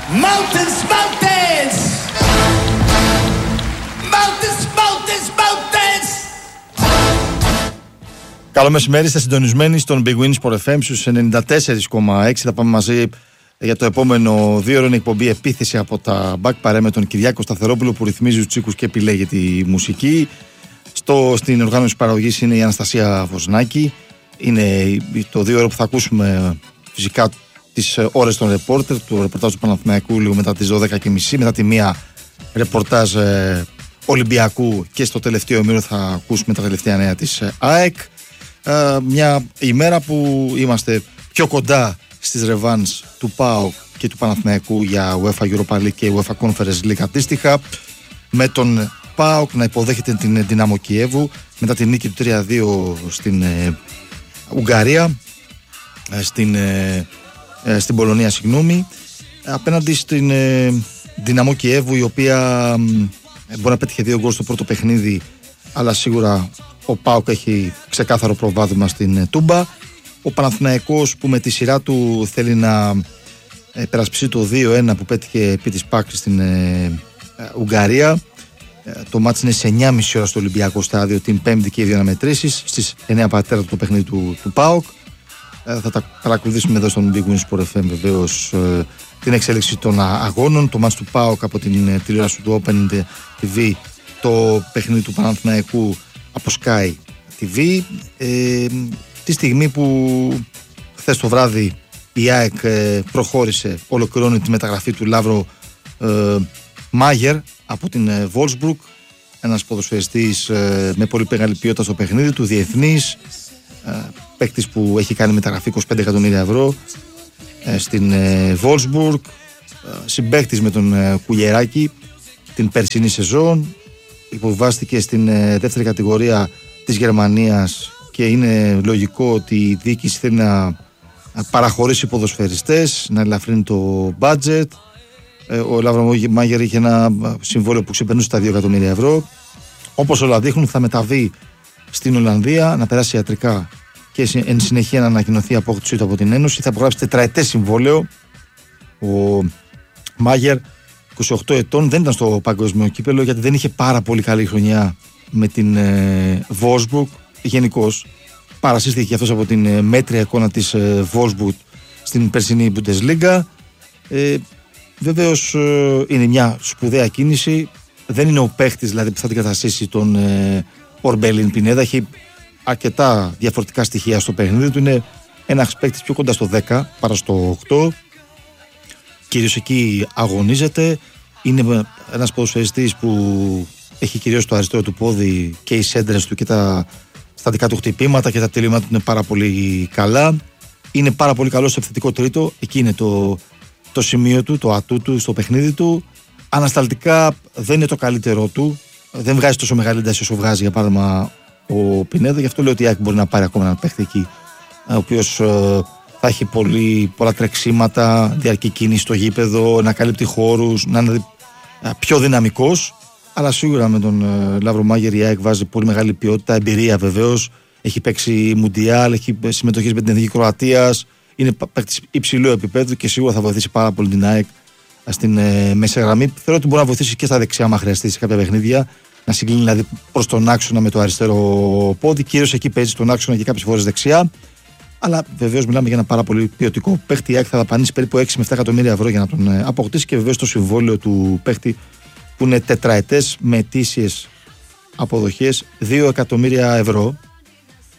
Mountains, mountains! Mountains, mountains, mountains! Καλό μεσημέρι, είστε συντονισμένοι στον Big Win Sport FM στους 94,6. Θα πάμε μαζί για το επόμενο 2 ώρες εκπομπή επίθεση από τα Back Paré με τον Κυριάκο Σταθερόπουλο που ρυθμίζει τους τσίκους και επιλέγει τη μουσική. Στην οργάνωση παραγωγής είναι η Αναστασία Βοσνάκη. Είναι το 2 ώρες που θα ακούσουμε φυσικά τις ώρες των ρεπόρτερ, του ρεπορτάζ του Παναθηναϊκού λίγο μετά τις 12.30, μετά τη μία ρεπορτάζ Ολυμπιακού και στο τελευταίο ημίρο θα ακούσουμε τα τελευταία νέα της ΑΕΚ. Μια ημέρα που είμαστε πιο κοντά στις ρεβάνς του ΠΑΟΚ και του Παναθηναϊκού για UEFA Europa League και UEFA Conference League αντίστοιχα, με τον ΠΑΟΚ να υποδέχεται την Δυνάμο Κιέβου μετά την νίκη του 3-2 στην Ουγγαρία, στην Πολωνία, απέναντι στην Δυναμό Κιέβου, η οποία μπορεί να πέτυχε 2 γκολ στο πρώτο παιχνίδι, αλλά σίγουρα ο ΠΑΟΚ έχει ξεκάθαρο προβάδισμα στην Τούμπα. Ο Παναθηναϊκός που με τη σειρά του θέλει να περασπιστεί το 2-1 που πέτυχε επί της ΠΑΚ στην Ουγγαρία. Το μάτς είναι σε 9.30 ώρα στο Ολυμπιακό στάδιο την Πέμπτη και οι δύο αναμετρήσεις. Στις 9 παρατέταρτο το παιχνίδι του ΠΑΟΚ. Θα τα παρακολουθήσουμε εδώ στον Big Win Sport FM βεβαίως την εξέλιξη των αγώνων. Το μάτς του ΠΑΟΚ από την τηλεόραση του Open TV, το παιχνίδι του Παναθηναϊκού από Sky TV. Τη στιγμή που χθες το βράδυ η ΑΕΚ προχώρησε, ολοκληρώνει τη μεταγραφή του Λαύρο Μάγερ από την Wolfsburg, ένας ποδοσφαιριστής με πολύ μεγάλη ποιότητα στο παιχνίδι του, διεθνής, παίκτης που έχει κάνει μεταγραφή 25 εκατομμύρια ευρώ στην Wolfsburg, συμπαίκτης με τον Κουλιεράκη την περσινή σεζόν, υποβιβάστηκε στην δεύτερη κατηγορία της Γερμανίας και είναι λογικό ότι η διοίκηση θέλει να παραχωρήσει ποδοσφαιριστές, να ελαφρύνει το budget. Ο Λαύρο Μάγερ είχε ένα συμβόλαιο που ξεπερνούσε τα 2 εκατομμύρια ευρώ. Όπως όλα δείχνουν, θα μεταβεί στην Ολλανδία να περάσει ιατρικά και εν συνεχεία να ανακοινωθεί η απόκτησή του από την Ένωση. Θα υπογράψει τετραετές συμβόλαιο. Ο Μάγερ, 28 ετών, δεν ήταν στο παγκόσμιο κύπελο γιατί δεν είχε πάρα πολύ καλή χρονιά με την Wolfsburg. Γενικώς παρασύστηκε και αυτός από την μέτρια εικόνα της Wolfsburg στην περσινή Bundesliga. Βεβαίως είναι μια σπουδαία κίνηση. Δεν είναι ο παίχτης δηλαδή που θα την καταστήσει τον Ορμπέλιν Πινέδα. Έχει αρκετά διαφορετικά στοιχεία στο παιχνίδι του. Είναι ένας παίχτης πιο κοντά στο 10 παρά στο 8. Κυρίως εκεί αγωνίζεται. Είναι ένας ποδοσφαιριστής που έχει κυρίως το αριστερό του πόδι και οι σέντρες του και τα στατικά του χτυπήματα και τα τελειώματα του είναι πάρα πολύ καλά. Είναι πάρα πολύ καλό στο επιθετικό τρίτο. Εκεί είναι το σημείο του, το ατού του στο παιχνίδι του. Ανασταλτικά δεν είναι το καλύτερό του. Δεν βγάζει τόσο μεγάλη ένταση όσο βγάζει για παράδειγμα ο Πινέδο. Γι' αυτό λέω ότι η ΑΕΚ μπορεί να πάρει ακόμα έναν παίχτη εκεί, ο οποίος θα έχει πολλά τρεξίματα, διαρκή κίνηση στο γήπεδο, να καλύπτει χώρους, να είναι πιο δυναμικός. Αλλά σίγουρα με τον Λαύρο Μάγερ η ΑΕΚ βάζει πολύ μεγάλη ποιότητα, εμπειρία βεβαίως. Έχει παίξει Μουντιάλ, έχει συμμετοχές με την Εθνική Κροατίας. Είναι παίκτης υψηλού επίπεδου και σίγουρα θα βοηθήσει πάρα πολύ την ΑΕΚ στην μέση γραμμή. Θεωρώ ότι μπορεί να βοηθήσει και στα δεξιά, άμα χρειαστεί σε κάποια παιχνίδια. Να συγκλίνει δηλαδή προς τον άξονα με το αριστερό πόδι. Κυρίως εκεί παίζει στον άξονα και κάποιες φορές δεξιά. Αλλά βεβαίως μιλάμε για ένα πάρα πολύ ποιοτικό παίκτη. Η ΑΕΚ θα δαπανίσει περίπου 6 με 7 εκατομμύρια ευρώ για να τον αποκτήσει και βεβαίως το συμβόλαιο του παίκτη που είναι τετραετές με ετήσιες αποδοχές 2 εκατομμύρια ευρώ.